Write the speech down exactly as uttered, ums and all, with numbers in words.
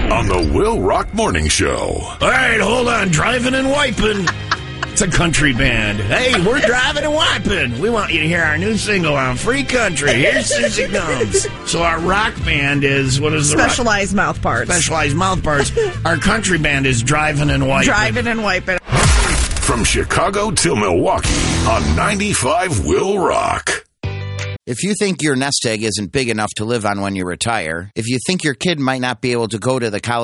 on the Will Rock Morning Show. All right, hold on. Driving and Wiping. It's a country band. Hey, we're driving and wiping. We want you to hear our new single on Free Country. Here's Susie Combs. So our rock band is, what is the Specialized rock? mouth parts. Specialized mouth parts. Our country band is Driving and Wiping. Driving and Wiping. From Chicago to Milwaukee on ninety-five Will Rock. If you think your nest egg isn't big enough to live on when you retire, if you think your kid might not be able to go to the college